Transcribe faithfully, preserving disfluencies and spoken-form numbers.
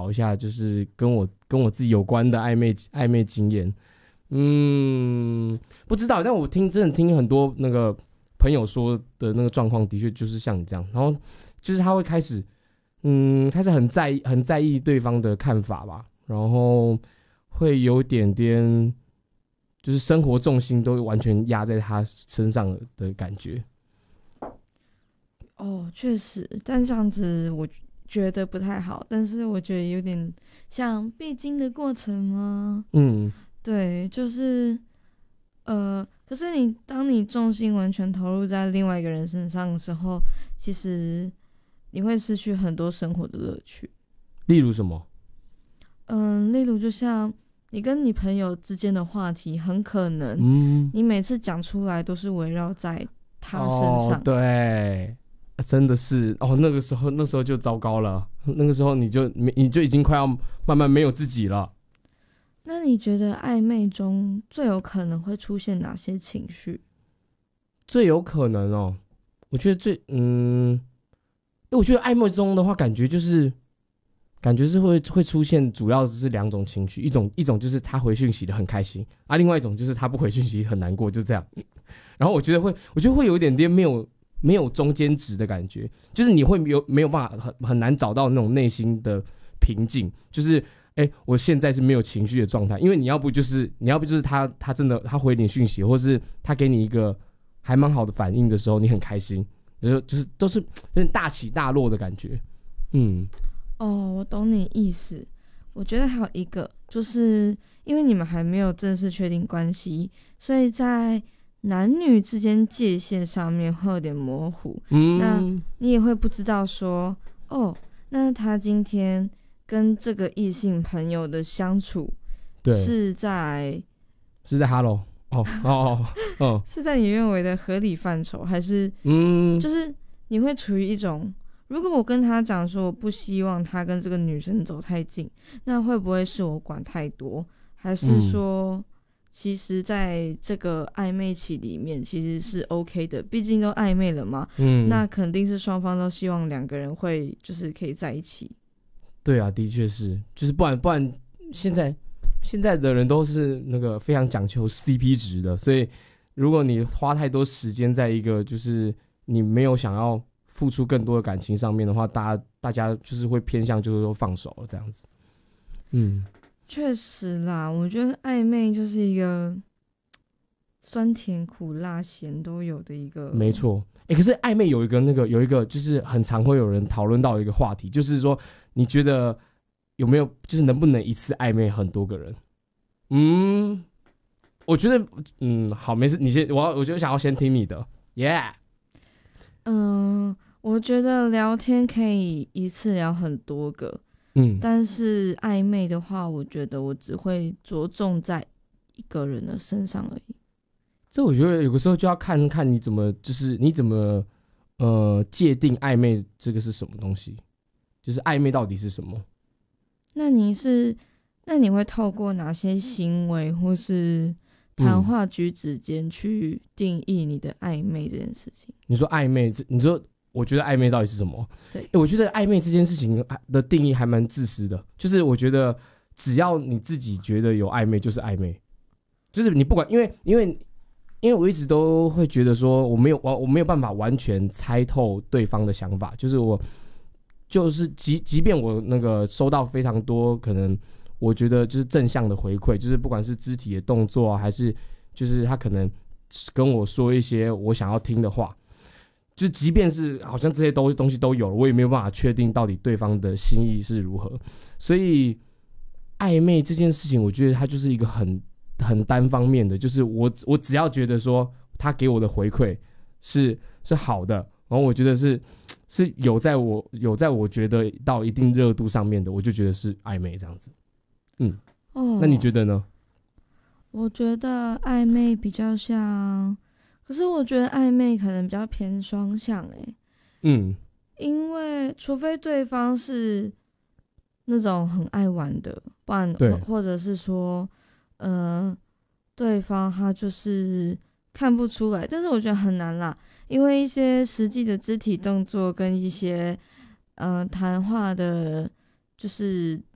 一下，就是跟我跟我自己有关的暧昧暧昧经验。嗯，不知道，但我听真的听很多那个朋友说的那个状况，的确就是像你这样，然后就是他会开始，嗯，开始很在意很在意对方的看法吧，然后会有点点，就是生活重心都完全压在他身上的感觉。 哦，确实，但这样子我觉得不太好，但是我觉得有点像必经的过程吗？ 嗯， 对，就是呃，可是你当你重心完全投入在另外一个人身上的时候，其实你会失去很多生活的乐趣。 例如什么？ 嗯，例如就像你跟你朋友之间的话题，很可能嗯， 你每次讲出来都是围绕在他身上。 哦，对，真的是哦，那个时候那时候就糟糕了，那个时候你就你就已经快要慢慢没有自己了。 那你觉得暧昧中最有可能会出现哪些情绪？ 最有可能哦，我觉得最嗯，因为我觉得暧昧中的话，感觉就是感觉是会会出现，主要是两种情绪，一种一种就是他回讯息的很开心啊，另外一种就是他不回讯息很难过，就这样。然后我觉得会，我觉得会有一点点没有没有中间值的感觉，就是你会有没有办法很很难找到那种内心的平静，就是哎、欸，我现在是没有情绪的状态，因为你要不就是你要不就是他他真的他回你讯息，或是他给你一个还蛮好的反应的时候，你很开心，就就是都是有点大起大落的感觉。嗯， 哦，我懂你意思。我觉得还有一个，就是因为你们还没有正式确定关系，所以在男女之间界限上面会有点模糊。嗯，那你也会不知道说，哦，那他今天跟这个异性朋友的相处，是在是在 Hello 哦哦哦哦， 是在你认为的合理范畴，还是嗯， 就是你会处于一种，如果我跟他讲说我不希望他跟这个女生走太近，那会不会是我管太多，还是说？嗯，其实在这个暧昧期里面其实是 OK 的，毕竟都暧昧了嘛，嗯，那肯定是双方都希望两个人会就是可以在一起。 对啊，的确是，就是不然不然现在现在的人都是那个非常讲求 C P 值的，所以如果你花太多时间在一个就是你没有想要付出更多的感情上面的话，大家大家就是会偏向就是说放手了这样子。嗯， 确实啦，我觉得暧昧就是一个酸甜苦辣咸都有的一个， 没错。哎、欸，可是暧昧有一个那个有一个就是很常会有人讨论到一个话题，就是说你觉得有没有就是能不能一次暧昧很多个人？嗯，我觉得嗯好，没事，你先，我要我就想要先听你的 ，Yeah。 嗯，我觉得聊天可以一次聊很多个。嗯，但是暧昧的话，我觉得我只会着重在一个人的身上而已。 这我觉得有个时候就要看看你怎么，就是你怎么呃界定暧昧这个是什么东西，就是暧昧到底是什么？ 那你是，那你会透过哪些行为或是谈话举止间去定义你的暧昧这件事情？ 你说暧昧，你说。我觉得暧昧到底是什么？ 对， 欸、我觉得暧昧这件事情的定义还蛮自私的，就是我觉得只要你自己觉得有暧昧就是暧昧，就是你不管，因为因为因为我一直都会觉得说我没有我我没有办法完全猜透对方的想法，就是我就是即即便我那个收到非常多可能我觉得就是正向的回馈，就是不管是肢体的动作啊，还是就是他可能跟我说一些我想要听的话。就即便是好像这些东东西都有了，我也没有办法确定到底对方的心意是如何。所以暧昧这件事情，我觉得它就是一个很很单方面的，就是我我只要觉得说他给我的回馈是是好的，然后我觉得是是有在我有在我觉得到一定热度上面的，我就觉得是暧昧这样子。嗯，哦，那你觉得呢？ 我觉得暧昧比较像。可是我觉得暧昧可能比较偏双向欸，嗯，因为除非对方是那种很爱玩的，不然或者是说，呃，对方他就是看不出来，但是我觉得很难啦，因为一些实际的肢体动作跟一些呃谈话的，就是